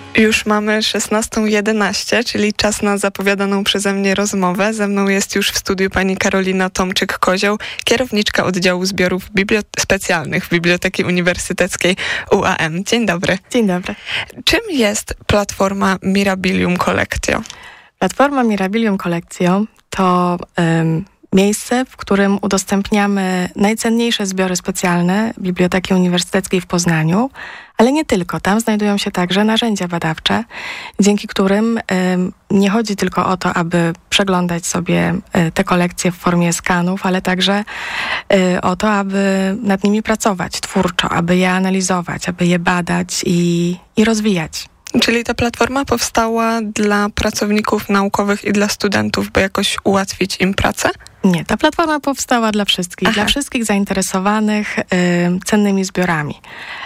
Już mamy 16:11, czyli czas na zapowiadaną przeze mnie rozmowę. Ze mną jest już w studiu pani Karolina Tomczyk-Kozioł, kierowniczka oddziału zbiorów specjalnych w Biblioteki Uniwersyteckiej UAM. Dzień dobry. Dzień dobry. Czym jest platforma Mirabilium Collectio? Platforma Mirabilium Collectio to miejsce, w którym udostępniamy najcenniejsze zbiory specjalne Biblioteki Uniwersyteckiej w Poznaniu, ale nie tylko. Tam znajdują się także narzędzia badawcze, dzięki którym nie chodzi tylko o to, aby przeglądać sobie te kolekcje w formie skanów, ale także o to, aby nad nimi pracować twórczo, aby je analizować, aby je badać i rozwijać. Czyli ta platforma powstała dla pracowników naukowych i dla studentów, by jakoś ułatwić im pracę? Nie, ta platforma powstała dla wszystkich, dla wszystkich zainteresowanych cennymi zbiorami.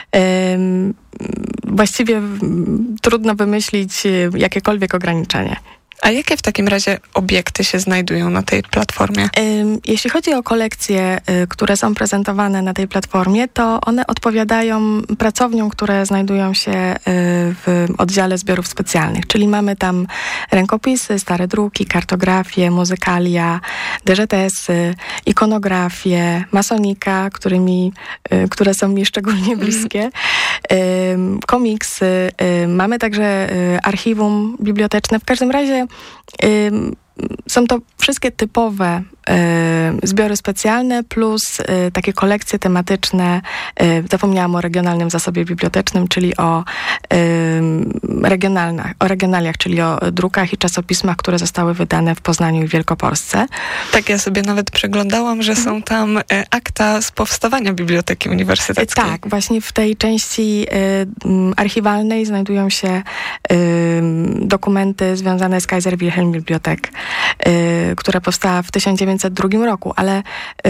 Właściwie trudno wymyślić jakiekolwiek ograniczenie. A jakie w takim razie obiekty się znajdują na tej platformie? Jeśli chodzi o kolekcje, które są prezentowane na tej platformie, to one odpowiadają pracowniom, które znajdują się w oddziale zbiorów specjalnych. Czyli mamy tam rękopisy, stare druki, kartografie, muzykalia, DŻTS-y, ikonografię, masonika, które są mi szczególnie bliskie, komiksy. Mamy także archiwum biblioteczne. W każdym razie są to wszystkie typowe zbiory specjalne plus takie kolekcje tematyczne. Zapomniałam o regionalnym zasobie bibliotecznym, czyli o regionaliach, czyli o drukach i czasopismach, które zostały wydane w Poznaniu i Wielkopolsce. Tak, ja sobie nawet przeglądałam, że są tam akta z powstawania Biblioteki Uniwersyteckiej. Tak, właśnie w tej części archiwalnej znajdują się dokumenty związane z Kaiser Wilhelm Bibliotek, która powstała w 1902 roku, ale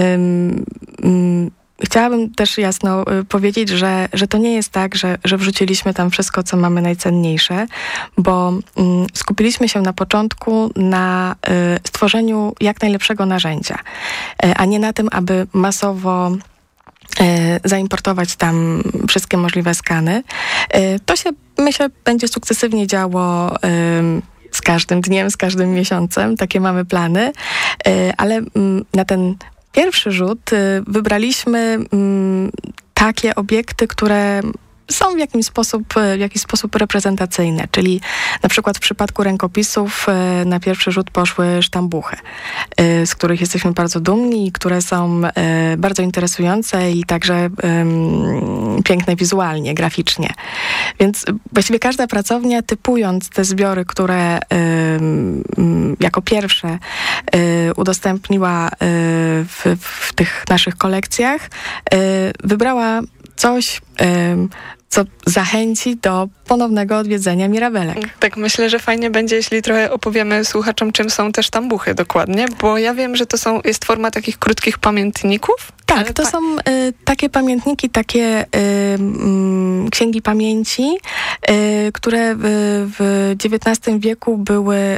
chciałabym też jasno powiedzieć, że to nie jest tak, że wrzuciliśmy tam wszystko, co mamy najcenniejsze, bo skupiliśmy się na początku na stworzeniu jak najlepszego narzędzia, a nie na tym, aby masowo zaimportować tam wszystkie możliwe skany. To się, myślę, będzie sukcesywnie działo z każdym dniem, z każdym miesiącem. Takie mamy plany, ale na ten pierwszy rzut wybraliśmy takie obiekty, które są w jakiś sposób reprezentacyjne, czyli na przykład w przypadku rękopisów na pierwszy rzut poszły sztambuchy, z których jesteśmy bardzo dumni i które są bardzo interesujące i także piękne wizualnie, graficznie. Więc właściwie każda pracownia, typując te zbiory, które jako pierwsze udostępniła w tych naszych kolekcjach, wybrała coś, co zachęci do ponownego odwiedzenia Mirabelek. Tak, myślę, że fajnie będzie, jeśli trochę opowiemy słuchaczom, czym są te sztambuchy dokładnie, bo ja wiem, że jest forma takich krótkich pamiętników. Tak, to są takie pamiętniki, takie księgi pamięci, które w XIX wieku były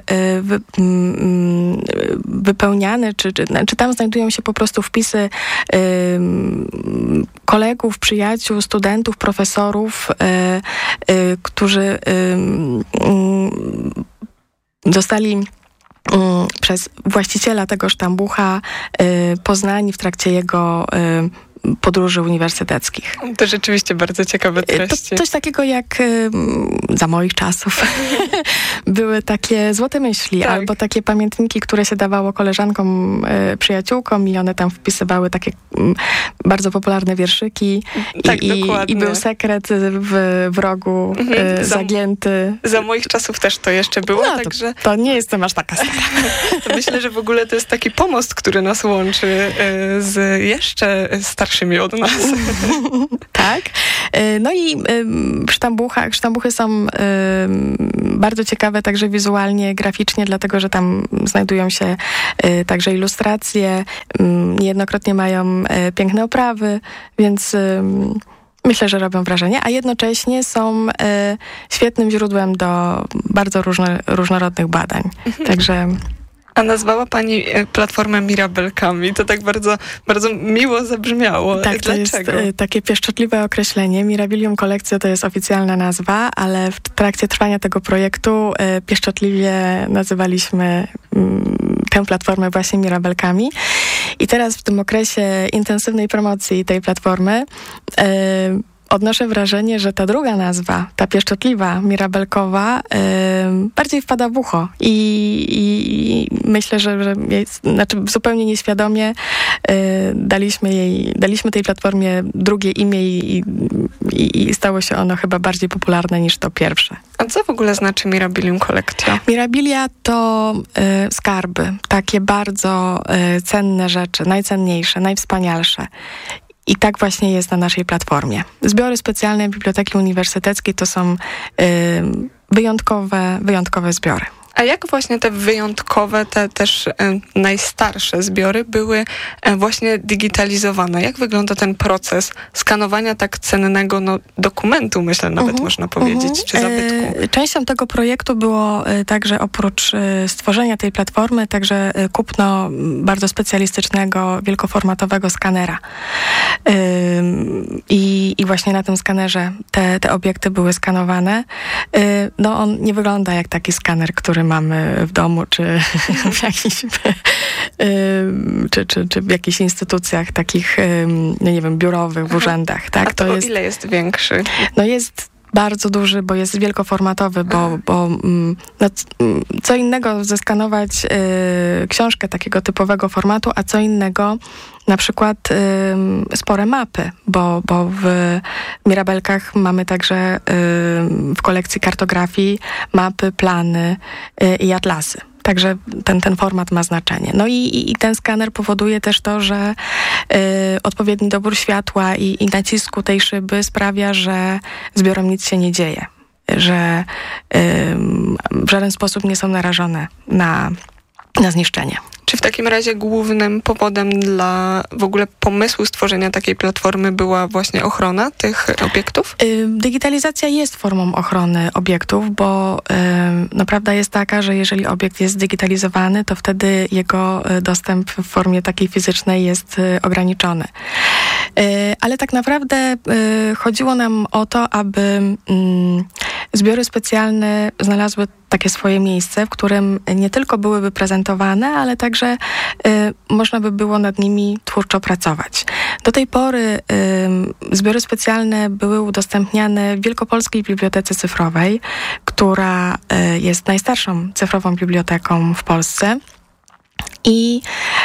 wypełniane, czy tam znajdują się po prostu wpisy kolegów, przyjaciół, studentów, profesorów, którzy zostali przez właściciela tego sztambucha poznani w trakcie jego podróży uniwersyteckich. To rzeczywiście bardzo ciekawe treści. To coś takiego jak za moich czasów były takie złote myśli, tak, albo takie pamiętniki, które się dawało koleżankom, przyjaciółkom i one tam wpisywały takie bardzo popularne wierszyki. Tak, i był sekret w rogu zagięty. Za moich czasów też to jeszcze było. No, także to nie jestem aż taka stara. To myślę, że w ogóle to jest taki pomost, który nas łączy z jeszcze starszymi od nas. Tak. No i sztambuchy są bardzo ciekawe także wizualnie, graficznie, dlatego, że tam znajdują się także ilustracje, niejednokrotnie mają piękne oprawy, więc myślę, że robią wrażenie, a jednocześnie są świetnym źródłem do bardzo różnorodnych badań. Także A nazwała Pani platformę Mirabelkami. To tak bardzo, bardzo miło zabrzmiało. Tak, Dlaczego? To jest takie pieszczotliwe określenie. Mirabilium Collectio to jest oficjalna nazwa, ale w trakcie trwania tego projektu pieszczotliwie nazywaliśmy tę platformę właśnie Mirabelkami. I teraz w tym okresie intensywnej promocji tej platformy odnoszę wrażenie, że ta druga nazwa, ta pieszczotliwa, mirabelkowa, bardziej wpada w ucho. I myślę, że zupełnie nieświadomie daliśmy tej platformie drugie imię i stało się ono chyba bardziej popularne niż to pierwsze. A co w ogóle znaczy Mirabilium Collectio? Mirabilia to skarby, takie bardzo cenne rzeczy, najcenniejsze, najwspanialsze. I tak właśnie jest na naszej platformie. Zbiory specjalne Biblioteki Uniwersyteckiej to są wyjątkowe zbiory. A jak właśnie te wyjątkowe, te też najstarsze zbiory były właśnie digitalizowane? Jak wygląda ten proces skanowania tak cennego dokumentu, myślę nawet można powiedzieć, czy zabytku? Częścią tego projektu było także oprócz stworzenia tej platformy, także kupno bardzo specjalistycznego, wielkoformatowego skanera. I właśnie na tym skanerze te obiekty były skanowane. No on nie wygląda jak taki skaner, który mamy w domu, czy w jakichś czy w jakichś instytucjach takich, no nie wiem, biurowych, w urzędach. Tak? A to jest, ile jest większy? No jest bardzo duży, bo jest wielkoformatowy, bo co innego zeskanować książkę takiego typowego formatu, a co innego na przykład spore mapy, bo w Mirabelkach mamy także w kolekcji kartografii mapy, plany i atlasy. Także ten format ma znaczenie. No i ten skaner powoduje też to, że odpowiedni dobór światła i nacisku tej szyby sprawia, że zbiorom nic się nie dzieje. Że w żaden sposób nie są narażone na zniszczenie. Czy w takim razie głównym powodem dla w ogóle pomysłu stworzenia takiej platformy była właśnie ochrona tych obiektów? Digitalizacja jest formą ochrony obiektów, bo prawda jest taka, że jeżeli obiekt jest zdigitalizowany, to wtedy jego dostęp w formie takiej fizycznej jest ograniczony. Ale tak naprawdę chodziło nam o to, aby zbiory specjalne znalazły takie swoje miejsce, w którym nie tylko byłyby prezentowane, ale także można by było nad nimi twórczo pracować. Do tej pory zbiory specjalne były udostępniane w Wielkopolskiej Bibliotece Cyfrowej, która jest najstarszą cyfrową biblioteką w Polsce. I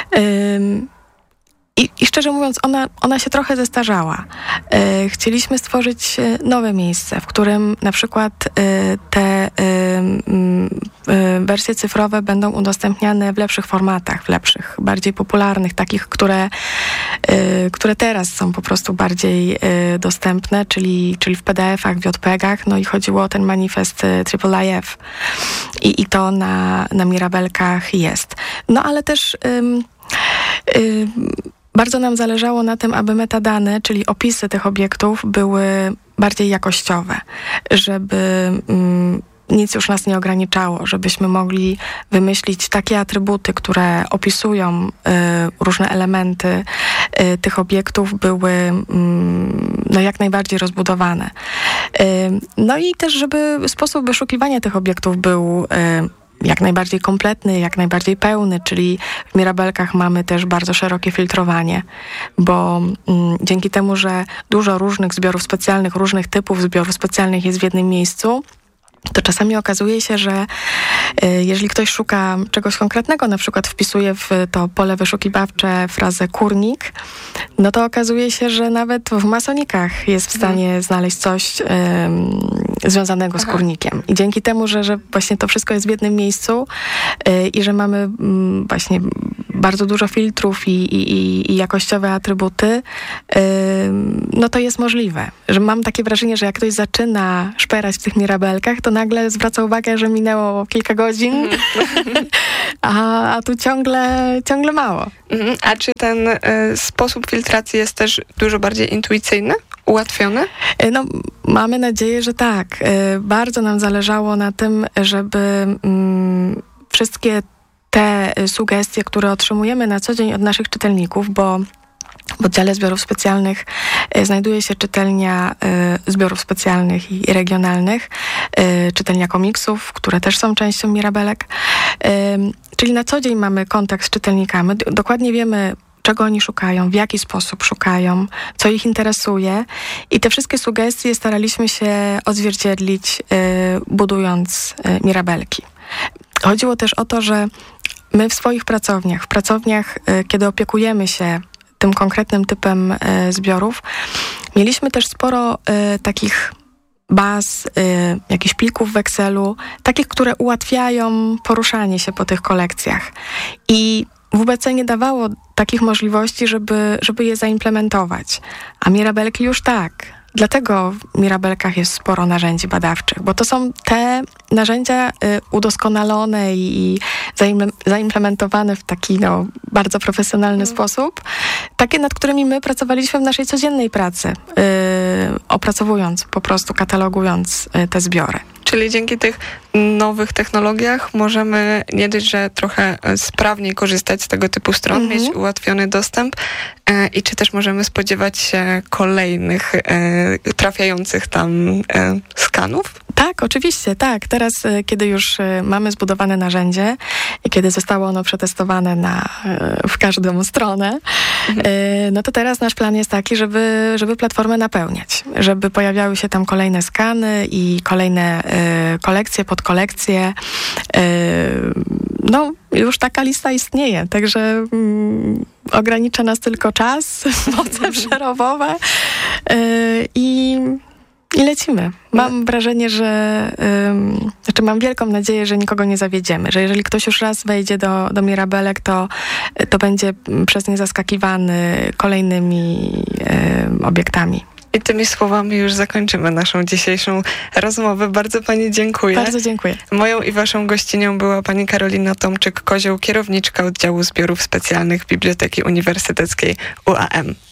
szczerze mówiąc, ona się trochę zestarzała. Chcieliśmy stworzyć nowe miejsce, w którym na przykład te wersje cyfrowe będą udostępniane w lepszych formatach, w lepszych, bardziej popularnych, takich, które teraz są po prostu bardziej dostępne, czyli w PDF-ach, w JPEG-ach. No i chodziło o ten manifest IIIF. I to na Mirabelkach jest. No ale też bardzo nam zależało na tym, aby metadane, czyli opisy tych obiektów, były bardziej jakościowe, żeby nic już nas nie ograniczało, żebyśmy mogli wymyślić takie atrybuty, które opisują różne elementy tych obiektów, były jak najbardziej rozbudowane. No i też, żeby sposób wyszukiwania tych obiektów był jak najbardziej kompletny, jak najbardziej pełny, czyli w Mirabelkach mamy też bardzo szerokie filtrowanie, bo dzięki temu, że dużo różnych zbiorów specjalnych, różnych typów zbiorów specjalnych jest w jednym miejscu, to czasami okazuje się, że jeżeli ktoś szuka czegoś konkretnego, na przykład wpisuje w to pole wyszukiwawcze frazę kurnik, no to okazuje się, że nawet w masonikach jest w stanie znaleźć coś związanego z kurnikiem. I dzięki temu, że właśnie to wszystko jest w jednym miejscu i że mamy właśnie bardzo dużo filtrów i jakościowe atrybuty, no to jest możliwe. Że mam takie wrażenie, że jak ktoś zaczyna szperać w tych Mirabelkach, to nagle zwraca uwagę, że minęło kilka godzin, a tu ciągle mało. A czy ten sposób filtracji jest też dużo bardziej intuicyjny? Ułatwiony? No, mamy nadzieję, że tak. Bardzo nam zależało na tym, żeby wszystkie te sugestie, które otrzymujemy na co dzień od naszych czytelników, bo w oddziale zbiorów specjalnych znajduje się czytelnia zbiorów specjalnych i regionalnych, czytelnia komiksów, które też są częścią Mirabelek. Czyli na co dzień mamy kontakt z czytelnikami. Dokładnie wiemy, czego oni szukają, w jaki sposób szukają, co ich interesuje. I te wszystkie sugestie staraliśmy się odzwierciedlić, budując Mirabelki. Chodziło też o to, że my w swoich pracowniach, kiedy opiekujemy się tym konkretnym typem zbiorów, mieliśmy też sporo takich baz, jakichś plików w Excelu, takich, które ułatwiają poruszanie się po tych kolekcjach. I WBC nie dawało takich możliwości, żeby je zaimplementować. A Mirabelki już tak. Dlatego w Mirabelkach jest sporo narzędzi badawczych, bo to są te narzędzia udoskonalone i zaimplementowane w taki bardzo profesjonalny sposób, takie, nad którymi my pracowaliśmy w naszej codziennej pracy, opracowując, po prostu katalogując te zbiory. Czyli dzięki tych nowych technologiach możemy nie dość, że trochę sprawniej korzystać z tego typu stron, mieć ułatwiony dostęp i czy też możemy spodziewać się kolejnych trafiających tam skanów? Tak, oczywiście, tak. Teraz, kiedy już mamy zbudowane narzędzie i kiedy zostało ono przetestowane w każdą stronę, no to teraz nasz plan jest taki, żeby platformę napełniać, żeby pojawiały się tam kolejne skany i kolejne kolekcje, podkolekcje. No, już taka lista istnieje, także ogranicza nas tylko czas, moce przerobowe i lecimy. Mam wrażenie, mam wielką nadzieję, że nikogo nie zawiedziemy, że jeżeli ktoś już raz wejdzie do Mirabelek, to będzie przez nie zaskakiwany kolejnymi obiektami. I tymi słowami już zakończymy naszą dzisiejszą rozmowę. Bardzo pani dziękuję. Bardzo dziękuję. Moją i waszą gościnią była pani Karolina Tomczyk-Kozioł, kierowniczka oddziału zbiorów specjalnych Biblioteki Uniwersyteckiej UAM.